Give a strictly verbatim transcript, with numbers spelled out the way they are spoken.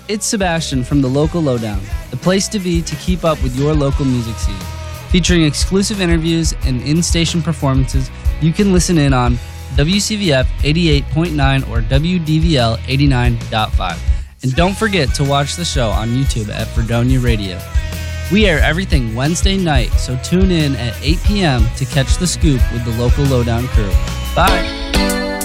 It's Sebastian from the Local Lowdown, the place to be to keep up with your local music scene. Featuring exclusive interviews and in-station performances, you can listen in on W C V F eighty-eight point nine or W D V L eighty-nine point five. And don't forget to watch the show on YouTube at Fredonia Radio. We air everything Wednesday night, so tune in at eight p.m. to catch the scoop with the Local Lowdown crew. Bye!